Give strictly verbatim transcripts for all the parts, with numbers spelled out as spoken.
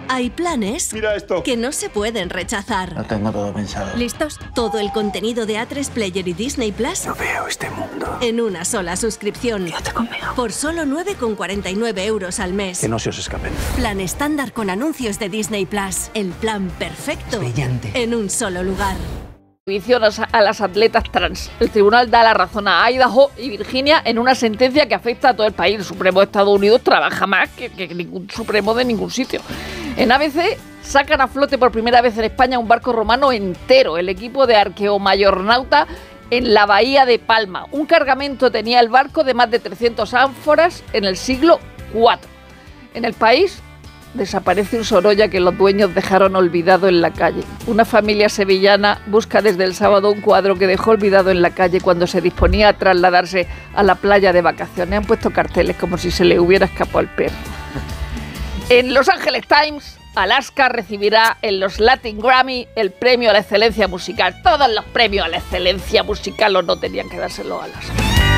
Hay planes Mira esto. que no se pueden rechazar. Lo tengo todo pensado. ¿Listos? Todo el contenido de A tres Player y Disney Plus No veo este mundo. en una sola suscripción. Yo te conmigo. Por solo nueve con cuarenta y nueve euros al mes. Que no se os escapen. Plan estándar con anuncios de Disney Plus. El plan perfecto. Brillante. En un solo lugar. A las atletas trans. El tribunal da la razón a Idaho y Virginia en una sentencia que afecta a todo el país. El Supremo de Estados Unidos trabaja más que, que ningún Supremo de ningún sitio. En A B C sacan a flote por primera vez en España un barco romano entero. El equipo de Arqueomayornauta en la bahía de Palma. Un cargamento tenía el barco de más de trescientas ánforas en el siglo cuarto. En el país desaparece un Sorolla que los dueños dejaron olvidado en la calle. Una familia sevillana busca desde el sábado un cuadro que dejó olvidado en la calle cuando se disponía a trasladarse a la playa de vacaciones. Han puesto carteles como si se le hubiera escapado el perro. En Los Angeles Times, Alaska recibirá en los Latin Grammy el premio a la excelencia musical. Todos los premios a la excelencia musical o no tenían que dárselo a Alaska.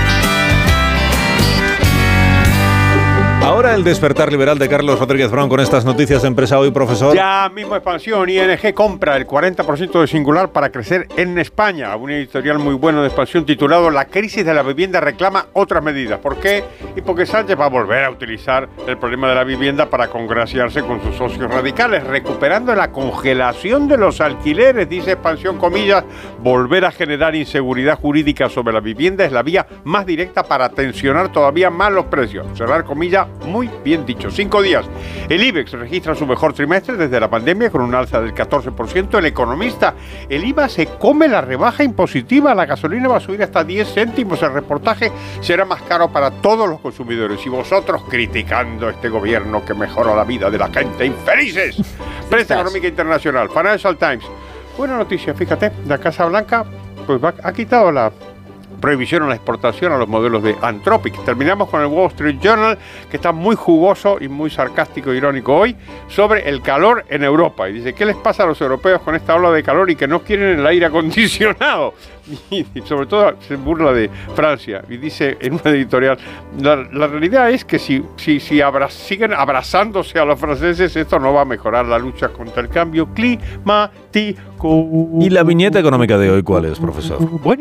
Ahora el despertar liberal de Carlos Rodríguez Brown con estas noticias de Empresa Hoy, profesor. Ya mismo expansión, I N G compra el cuarenta por ciento de Singular para crecer en España. Un editorial muy bueno de expansión titulado La crisis de la vivienda reclama otras medidas. ¿Por qué? Y porque Sánchez va a volver a utilizar el problema de la vivienda para congraciarse con sus socios radicales, recuperando la congelación de los alquileres, dice expansión comillas. Volver a generar inseguridad jurídica sobre la vivienda es la vía más directa para tensionar todavía más los precios. Cerrar comillas. Muy bien dicho. Cinco días. El IBEX registra su mejor trimestre desde la pandemia con un alza del catorce por ciento. El Economista, el I V A se come la rebaja impositiva. La gasolina va a subir hasta diez céntimos. El reportaje será más caro para todos los consumidores. Y vosotros criticando a este gobierno que mejora la vida de la gente. ¡Infelices! Prensa Económica Internacional. Financial Times. Buena noticia, fíjate. La Casa Blanca pues va, ha quitado la prohibición a la exportación a los modelos de Anthropic. Terminamos con el Wall Street Journal, que está muy jugoso y muy sarcástico e irónico hoy, sobre el calor en Europa. Y dice, ¿qué les pasa a los europeos con esta ola de calor y que no quieren el aire acondicionado? Y, y sobre todo se burla de Francia. Y dice en una editorial, la, la realidad es que si, si, si abra, siguen abrazándose a los franceses, esto no va a mejorar la lucha contra el cambio climático. ¿Y la viñeta económica de hoy cuál es, profesor?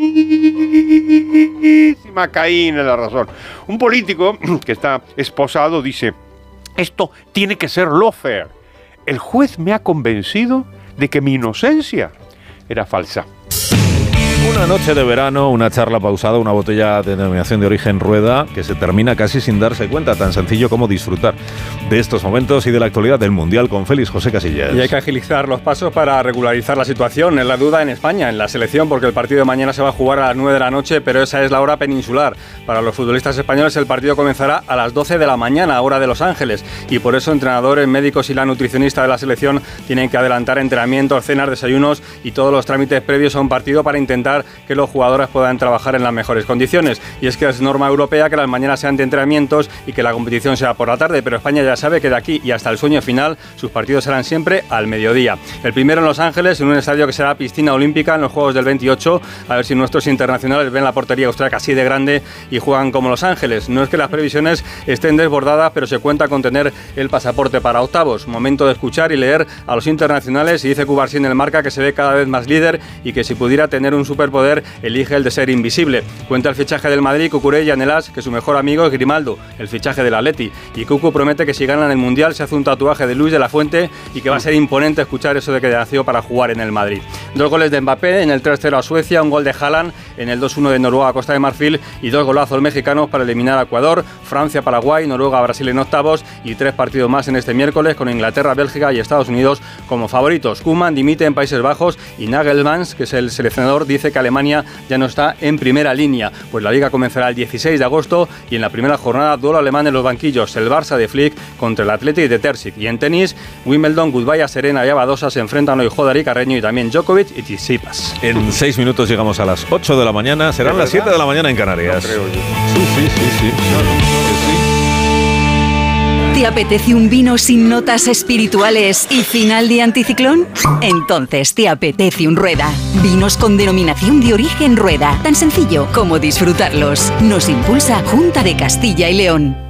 Buenísima, Caín en la razón. Un político que está esposado dice, esto tiene que ser lawfare. El juez me ha convencido de que mi inocencia era falsa. Una noche de verano, una charla pausada, una botella de denominación de origen Rueda que se termina casi sin darse cuenta, tan sencillo como disfrutar de estos momentos y de la actualidad del Mundial con Félix José Casillas. Y hay que agilizar los pasos para regularizar la situación. Es la duda en España, en la selección, porque el partido de mañana se va a jugar a las nueve de la noche, pero esa es la hora peninsular. Para los futbolistas españoles el partido comenzará a las doce de la mañana, hora de Los Ángeles, y por eso entrenadores, médicos y la nutricionista de la selección tienen que adelantar entrenamientos, cenas, desayunos y todos los trámites previos a un partido para intentar que los jugadores puedan trabajar en las mejores condiciones. Y es que es norma europea que las mañanas sean de entrenamientos y que la competición sea por la tarde, pero España ya sabe que de aquí y hasta el sueño final sus partidos serán siempre al mediodía. El primero en Los Ángeles, en un estadio que será piscina olímpica en los Juegos del veintiocho, a ver si nuestros internacionales ven la portería austríaca así de grande y juegan como Los Ángeles. No es que las previsiones estén desbordadas, pero se cuenta con tener el pasaporte para octavos. Momento de escuchar y leer a los internacionales, y dice Cubarsí en el Marca que se ve cada vez más líder y que si pudiera tener un superpoder elige el de ser invisible. Cuenta el fichaje del Madrid, Cucurella en el As, que su mejor amigo es Grimaldo, el fichaje del Atleti, y Cucu promete que si ganan el Mundial se hace un tatuaje de Luis de la Fuente y que va a ser imponente escuchar eso de que nació para jugar en el Madrid. Dos goles de Mbappé en el tres cero a Suecia, un gol de Haaland en el dos uno de Noruega a Costa de Marfil y dos golazos mexicanos para eliminar a Ecuador, Francia, Paraguay, Noruega, Brasil en octavos y tres partidos más en este miércoles con Inglaterra, Bélgica y Estados Unidos como favoritos. Koeman dimite en Países Bajos y Nagelsmann, que es el seleccionador, dice que Alemania ya no está en primera línea, pues la Liga comenzará el dieciséis de agosto y en la primera jornada duelo alemán en los banquillos, el Barça de Flick contra el Athletic de Terzic. Y en tenis, Wimbledon, Gudbaya, Serena y Badosa se enfrentan hoy Jodar y Carreño y también Djokovic y Tsitsipas. En seis minutos llegamos a las ocho de la mañana, serán las siete de la mañana en Canarias. No creo yo. Sí, sí, sí, sí. Claro, sí. ¿Te apetece un vino sin notas espirituales y final de anticiclón? Entonces te apetece un Rueda. Vinos con denominación de origen Rueda. Tan sencillo como disfrutarlos. Nos impulsa Junta de Castilla y León.